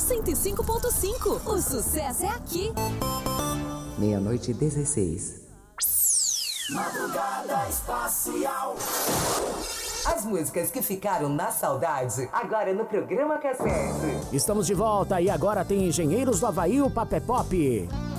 105.5. O sucesso é aqui. 00:16. Madrugada Espacial. As músicas que ficaram na saudade, agora no programa Cassete. Estamos de volta e agora tem Engenheiros do Havaí, o Papé Pop.